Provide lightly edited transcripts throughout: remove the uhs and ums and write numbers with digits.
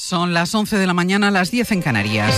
Son las 11 de la mañana, las 10 en Canarias.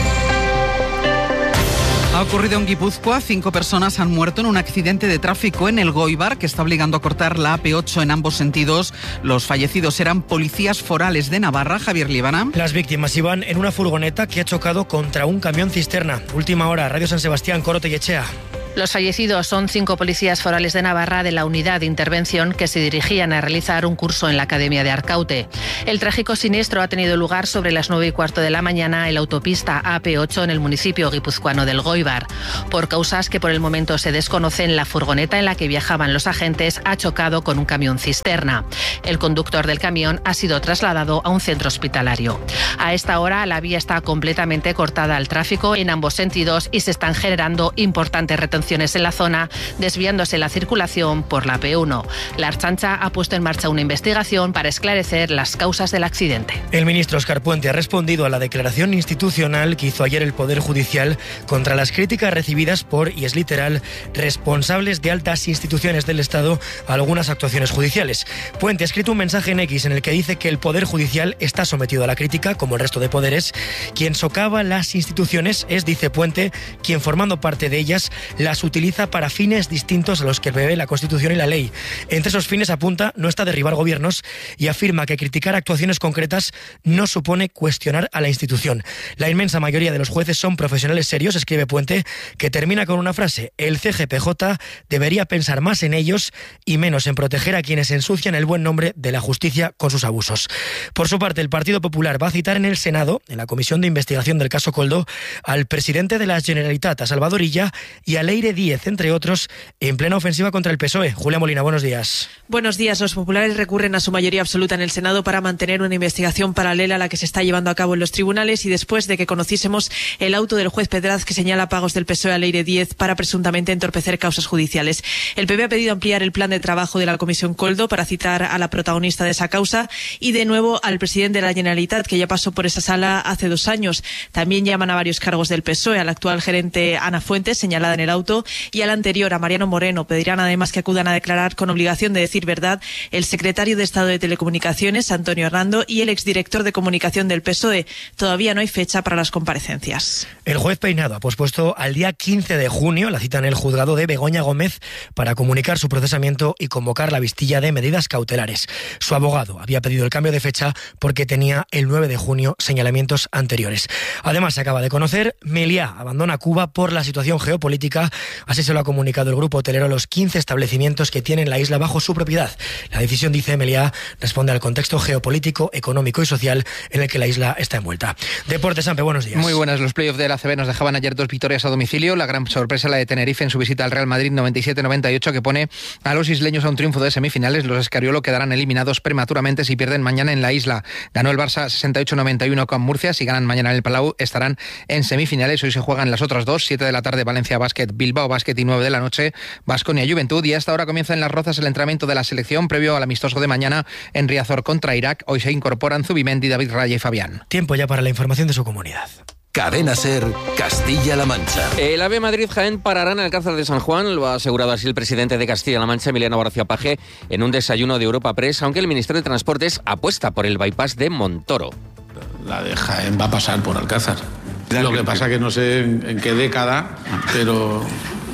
Ha ocurrido en Guipúzcoa. 5 personas han muerto en un accidente de tráfico en el Goibar, que está obligando a cortar la AP8 en ambos sentidos. Los fallecidos eran policías forales de Navarra. Javier Líbana. Las víctimas iban en una furgoneta que ha chocado contra un camión cisterna. Última hora, Radio San Sebastián, Coro Tellechea. Los fallecidos son 5 policías forales de Navarra de la unidad de intervención que se dirigían a realizar un curso en la Academia de Arcaute. El trágico siniestro ha tenido lugar sobre las 9:15 de la mañana en la autopista AP8 en el municipio guipuzcoano del Goibar. Por causas que por el momento se desconocen, la furgoneta en la que viajaban los agentes ha chocado con un camión cisterna. El conductor del camión ha sido trasladado a un centro hospitalario. A esta hora la vía está completamente cortada al tráfico en ambos sentidos y se están generando importantes retenciones en la zona, desviándose la circulación por la P1. La Ertzaintza ha puesto en marcha una investigación para esclarecer las causas del accidente. El ministro Óscar Puente ha respondido a la declaración institucional que hizo ayer el Poder Judicial contra las críticas recibidas por, y es literal, responsables de altas instituciones del Estado a algunas actuaciones judiciales. Puente ha escrito un mensaje en X en el que dice que el Poder Judicial está sometido a la crítica, como el resto de poderes. Quien socava las instituciones es, dice Puente, quien formando parte de ellas las utiliza para fines distintos a los que prevé la Constitución y la ley. Entre esos fines, apunta, no está derribar gobiernos y afirma que criticar actuaciones concretas no supone cuestionar a la institución. La inmensa mayoría de los jueces son profesionales serios, escribe Puente, que termina con una frase: el CGPJ debería pensar más en ellos y menos en proteger a quienes ensucian el buen nombre de la justicia con sus abusos. Por su parte, el Partido Popular va a citar en el Senado, en la Comisión de Investigación del caso Koldo, al presidente de la Generalitat, a Salvador Illa, y a Leire Díez, entre otros, en plena ofensiva contra el PSOE. Julia Molina, buenos días. Buenos días. Los populares recurren a su mayoría absoluta en el Senado para mantener una investigación paralela a la que se está llevando a cabo en los tribunales, y después de que conociésemos el auto del juez Pedraz que señala pagos del PSOE a Leire Díez para presuntamente entorpecer causas judiciales. El PP ha pedido ampliar el plan de trabajo de la Comisión Koldo para citar a la protagonista de esa causa y de nuevo al presidente de la Generalitat, que ya pasó por esa sala hace 2 años. También llaman a varios cargos del PSOE, a la actual gerente Ana Fuentes, señalada en el auto, y al anterior, a Mariano Moreno. Pedirán además que acudan a declarar con obligación de decir verdad el secretario de Estado de Telecomunicaciones, Antonio Hernando, y el exdirector de Comunicación del PSOE. Todavía no hay fecha para las comparecencias. El juez Peinado ha pospuesto al día 15 de junio la cita en el juzgado de Begoña Gómez para comunicar su procesamiento y convocar la vistilla de medidas cautelares. Su abogado había pedido el cambio de fecha porque tenía el 9 de junio señalamientos anteriores. Además, se acaba de conocer, Meliá abandona Cuba por la situación geopolítica. Así se lo ha comunicado el grupo hotelero a los 15 establecimientos que tienen la isla bajo su propiedad. La decisión, dice Meliá, responde al contexto geopolítico, económico y social en el que la isla está envuelta. Deportes, Sampe, buenos días. Muy buenas. Los playoffs de la ACB nos dejaban ayer 2 victorias a domicilio. La gran sorpresa, la de Tenerife en su visita al Real Madrid 97-98, que pone a los isleños a un triunfo de semifinales. Los Escariolo quedarán eliminados prematuramente si pierden mañana en la isla. Ganó el Barça 68-91 con Murcia. Si ganan mañana en el Palau, estarán en semifinales. Hoy se juegan las otras 2, 7 de la tarde Valencia Basket, Bilbao Basket, y 9 de la noche Baskonia Juventud. Y a esta hora comienza en Las Rozas el entrenamiento de la selección previo al amistoso de mañana en Riazor contra Irak. Hoy se incorporan Zubimendi, David Raya y Fabián. Tiempo ya para la información de su comunidad. Cadena SER, Castilla-La Mancha. El AVE Madrid-Jaén parará en Alcázar de San Juan, lo ha asegurado así el presidente de Castilla-La Mancha, Emiliano García Paje, en un desayuno de Europa Press, aunque el Ministerio de Transportes apuesta por el bypass de Montoro. La de Jaén va a pasar por Alcázar. Lo que pasa que no sé en qué década, pero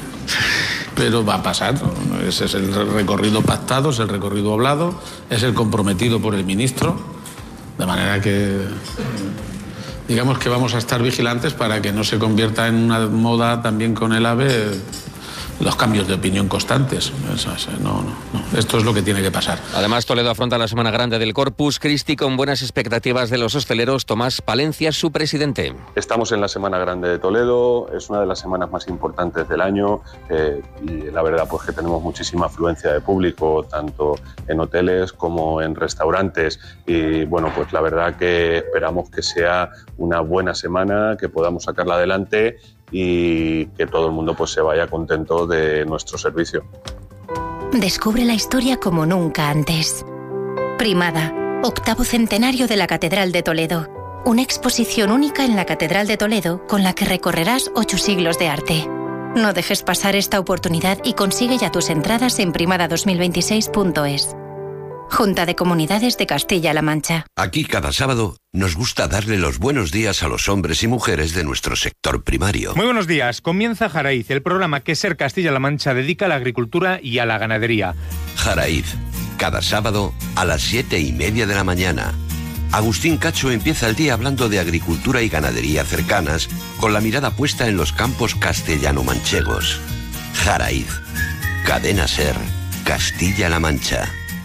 va a pasar. Ese es el recorrido pactado, es el recorrido hablado, es el comprometido por el ministro, de manera que digamos que vamos a estar vigilantes para que no se convierta en una moda también con el AVE los cambios de opinión constantes. No. Esto es lo que tiene que pasar. Además, Toledo afronta la Semana Grande del Corpus Christi con buenas expectativas de los hosteleros. Tomás Palencia, su presidente. Estamos en la Semana Grande de Toledo, es una de las semanas más importantes del año y la verdad pues que tenemos muchísima afluencia de público, tanto en hoteles como en restaurantes, y bueno, pues la verdad que esperamos que sea una buena semana, que podamos sacarla adelante y que todo el mundo pues se vaya contento de nuestro servicio. Descubre la historia como nunca antes. Primada, 8º centenario de la Catedral de Toledo. Una exposición única en la Catedral de Toledo con la que recorrerás 8 siglos de arte. No dejes pasar esta oportunidad y consigue ya tus entradas en primada2026.es. Junta de Comunidades de Castilla-La Mancha. Aquí cada sábado nos gusta darle los buenos días a los hombres y mujeres de nuestro sector primario. Muy buenos días. Comienza Jaraíz, el programa que SER Castilla-La Mancha dedica a la agricultura y a la ganadería. Jaraíz, cada sábado a las 7:30 de la mañana. Agustín Cacho empieza el día hablando de agricultura y ganadería cercanas, con la mirada puesta en los campos castellano-manchegos. Jaraíz, Cadena SER, Castilla-La Mancha.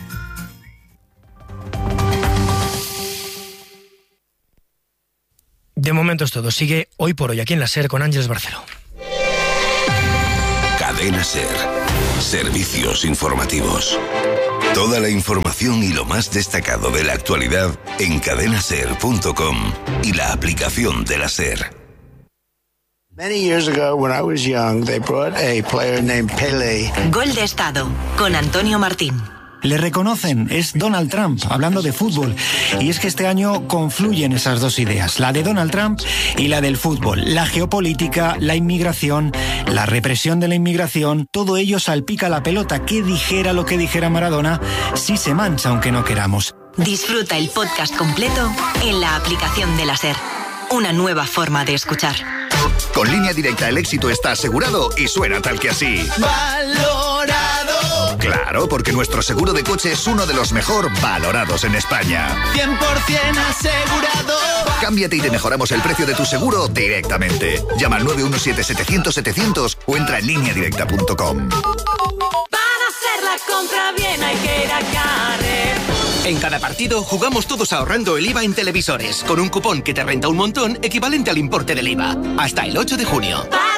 De momento es todo. Sigue Hoy por Hoy aquí en la SER con Ángeles Barceló. Cadena SER. Servicios informativos. Toda la información y lo más destacado de la actualidad en cadenaser.com y la aplicación de la SER. Many years ago, when I was young, they brought a player named Pelé. Gol de Estado, con Antonio Martín. Le reconocen, es Donald Trump, hablando de fútbol. Y es que este año confluyen esas dos ideas, la de Donald Trump y la del fútbol. La geopolítica, la inmigración, la represión de la inmigración, todo ello salpica la pelota. Que dijera lo que dijera Maradona, sí se mancha aunque no queramos. Disfruta el podcast completo en la aplicación de la SER. Una nueva forma de escuchar. Con Línea Directa el éxito está asegurado y suena tal que así. ¡Valorado! Claro, porque nuestro seguro de coche es uno de los mejor valorados en España. 100% asegurado. Cámbiate y te mejoramos el precio de tu seguro directamente. Llama al 917-700-700 o entra en lineadirecta.com. Para hacer la compra bien hay que ir a Carrer. En cada partido jugamos todos ahorrando el IVA en televisores, con un cupón que te renta un montón equivalente al importe del IVA. Hasta el 8 de junio.